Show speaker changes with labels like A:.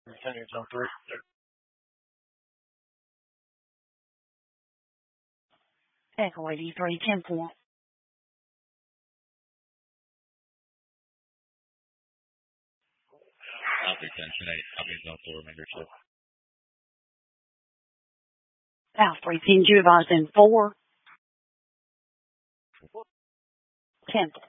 A: Continue zone 3.
B: Echo 83, 10-4.
C: Copy 10-8. Copy zone 4, remainder 2.
B: South 310, you advised in 4. 10-4.